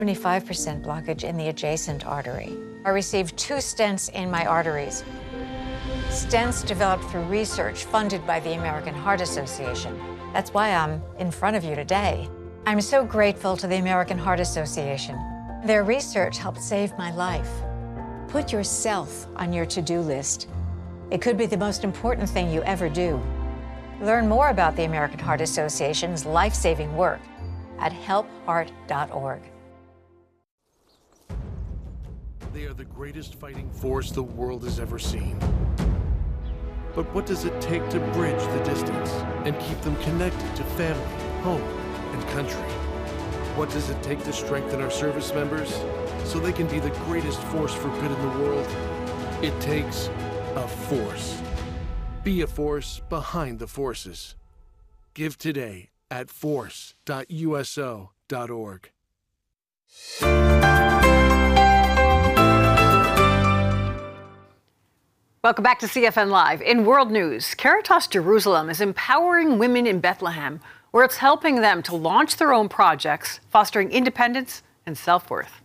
75% blockage in the adjacent artery. I received 2 stents in my arteries. Stents developed through research funded by the American Heart Association. That's why I'm in front of you today. I'm so grateful to the American Heart Association. Their research helped save my life. Put yourself on your to-do list. It could be the most important thing you ever do. Learn more about the American Heart Association's life-saving work at helpheart.org. They are the greatest fighting force the world has ever seen. But what does it take to bridge the distance and keep them connected to family, home, and country? What does it take to strengthen our service members so they can be the greatest force for good in the world? It takes a force. Be a force behind the forces. Give today at force.uso.org. Welcome back to CFN Live. In world news, Caritas Jerusalem is empowering women in Bethlehem, where it's helping them to launch their own projects, fostering independence and self-worth.